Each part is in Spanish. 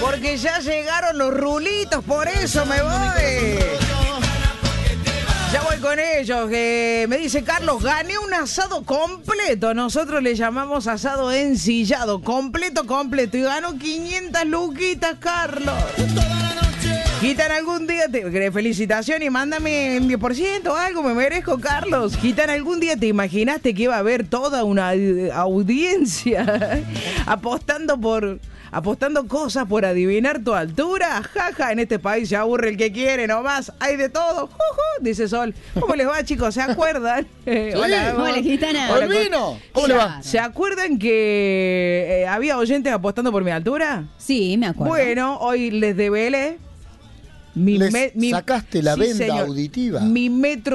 Porque ya llegaron los rulitos, por eso me voy. Ya voy con ellos, que me dice Carlos, gané un asado completo. Nosotros le llamamos asado ensillado, completo, y ganó 500 luquitas, Carlos. Quitan algún día, felicitación y mándame un 10% o algo, me merezco, Carlos. Quitan algún día, ¿te imaginaste que iba a haber toda una audiencia apostando cosas por adivinar tu altura? Jaja, en este país se aburre el que quiere nomás, hay de todo. Dice Sol. ¿Cómo les va, chicos? ¿Se acuerdan? Hola, gitana. Hola, Vino. ¿Cómo le va? ¿Se acuerdan que había oyentes apostando por mi altura? Sí, me acuerdo. Bueno, hoy les develé. Sacaste la venda auditiva. Mi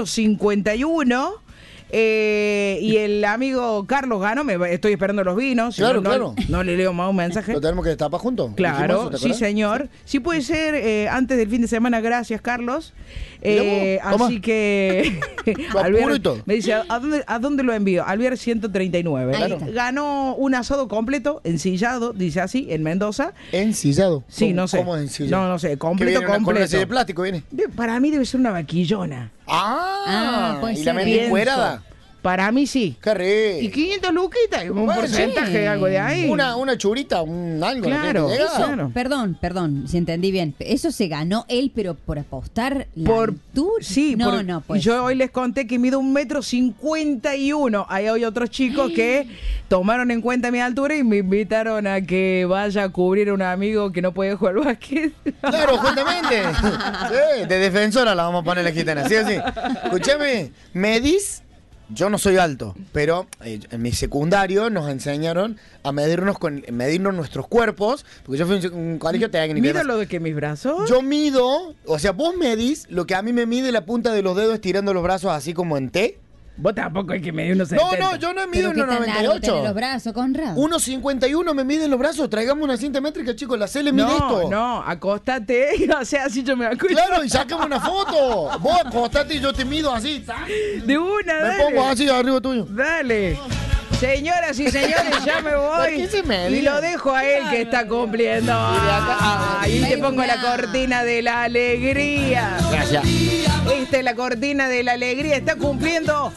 1,51 m. Y el amigo Carlos ganó, estoy esperando los vinos. Claro. No le leo más un mensaje. ¿Lo tenemos que destapar juntos? Claro, sí, señor. Sí puede ser antes del fin de semana, gracias, Carlos. Así que Alvier me dice, ¿a dónde lo envío? Alvier 139. Ganó un asado completo, ensillado, dice así, en Mendoza. ¿Ensillado? Sí, no sé. ¿Cómo es ensillado? No sé, completo. Con una de plástico viene. Para mí debe ser una vaquillona. Pues ¿y la metí encuerada? Para mí sí. Qué rico. Y 500 luquitas, un porcentaje, algo de ahí. Una churita, algo. Claro, claro. Perdón, si entendí bien. Eso se ganó él, pero por apostar la altura. Sí, pues. Yo hoy les conté que mido 1,51 m. Hay hoy otros chicos que tomaron en cuenta mi altura y me invitaron a que vaya a cubrir a un amigo que no puede jugar básquet. Claro, justamente. Sí, de defensora la vamos a poner la gitana, ¿sí o sí? Escúchame, medís. Yo no soy alto, pero en mi secundario nos enseñaron a medirnos nuestros cuerpos, porque yo fui a un colegio técnico. ¿Mido lo de que mis brazos? Yo mido, o sea, vos medís lo que a mí me mide la punta de los dedos estirando los brazos así como en T. Vos tampoco hay que medir unos 70. No, yo no mido 1,98. los brazos, Conrado. 1,51 me miden los brazos. Traigamos una cinta métrica, chicos. La C le mide esto. No, acostate. O sea, así yo me acuerdo. Claro, y sacame una foto. Vos acostate y yo te mido así. De una, dale. Me pongo así arriba tuyo. Dale. Señoras y señores, ya me voy. Y lo dejo a él que está cumpliendo. Y te pongo la cortina de la alegría. Gracias. Esta es la cortina de la alegría. Está cumpliendo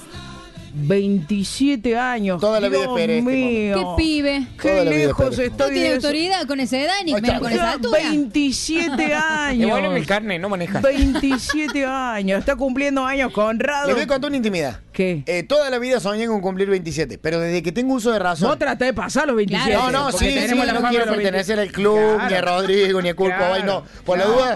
27 años. Toda la vida Dios esperé. mío. Qué pibe. Qué lejos estoy. No tiene autoridad con esa edad ni menos con esa altura. 27 años. Igual el carne, no maneja. 27 años. Está cumpliendo años, Conrado. Le voy a contar una intimidad. ¿Qué? Toda la vida soñé con cumplir 27, pero desde que tengo uso de razón. Vos tratás de pasar los 27. Claro, No, sí, no quiero pertenecer al club, ni a Rodrigo, ni a Culco. No, por la duda.